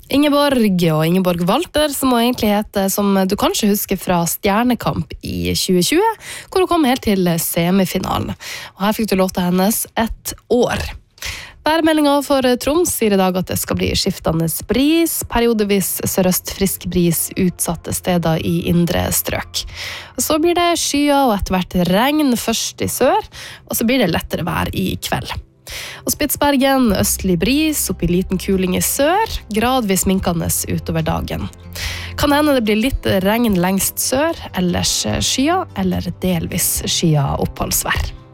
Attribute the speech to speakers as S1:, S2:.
S1: Ingeborg Walter, som hun egentlig heter, som du kanskje husker fra Stjernekamp i 2020, hvor hun kom helt til semifinalen. Og her fikk du låta hennes Et år. Værmeldingen for Troms sier i dag at det skal bli skiftende bris, periodevis sørøst frisk bris utsatte steder i indre strøk. Så blir det skyer og etter hvert regn først i sør, og så blir det lettere vær i kveld. Og Spitsbergen, østlig bris, opp i liten kuling i sør, gradvis minkende utover dagen. Kan hende det blir litt regn lengst sør, ellers skyer eller delvis skyer oppholdsvær.